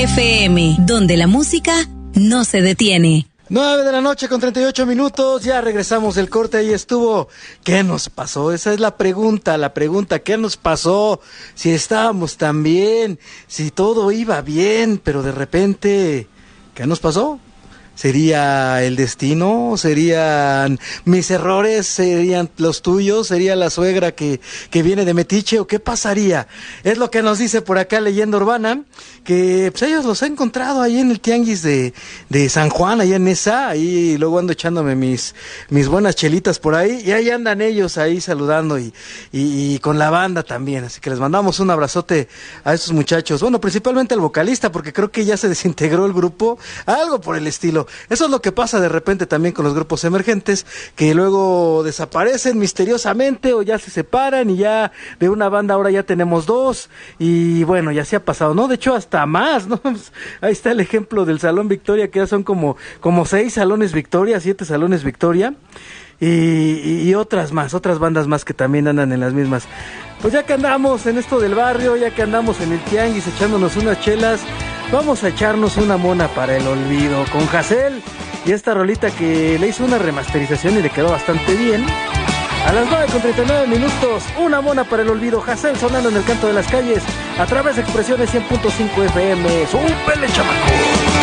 FM, donde la música no se detiene. 9:38 a.m, ya regresamos del corte, ahí estuvo. ¿Qué nos pasó? Esa es la pregunta, ¿qué nos pasó? Si estábamos tan bien, si todo iba bien, pero de repente, ¿qué nos pasó? ¿Sería el destino? ¿Serían mis errores? ¿Serían los tuyos? ¿Sería la suegra que viene de metiche? ¿O qué pasaría? Es lo que nos dice por acá Leyenda Urbana, que pues ellos los han encontrado ahí en el tianguis de San Juan, allá en Nesa, ahí luego ando echándome mis buenas chelitas por ahí, y ahí andan ellos ahí saludando y con la banda también, así que les mandamos un abrazote a estos muchachos, bueno, principalmente al vocalista, porque creo que ya se desintegró el grupo, algo por el estilo. Eso es lo que pasa de repente también con los grupos emergentes, que luego desaparecen misteriosamente o ya se separan y ya de una banda ahora ya tenemos dos, y bueno, ya se ha pasado, ¿no? De hecho hasta más, ¿no? Ahí está el ejemplo del Salón Victoria, que ya son como 6 salones Victoria, 7 salones Victoria, y otras bandas más que también andan en las mismas. Pues ya que andamos en esto del barrio, ya que andamos en el tianguis echándonos unas chelas, vamos a echarnos una mona para el olvido con Jacel y esta rolita que le hizo una remasterización y le quedó bastante bien. A las 9:39, una mona para el olvido, Jacel sonando en el canto de las calles a través de Expresiones 100.5 FM. ¡Súbele, chamaco!